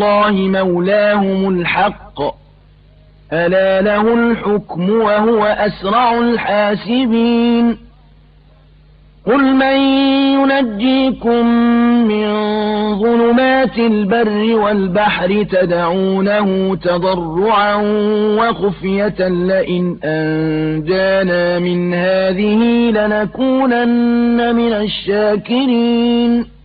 الله مولاهم الحق ألا له الحكم وهو أسرع الحاسبين قل من ينجيكم من ظلمات البر والبحر تدعونه تضرعا وخفية لئن أنجانا من هذه لنكونن من الشاكرين